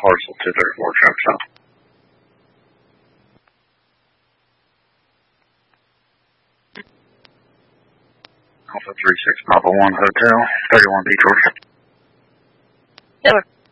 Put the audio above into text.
parcel 234 truck stop. Alpha 36 Papa 1 Hotel, 31 Beach Orchard. Sure.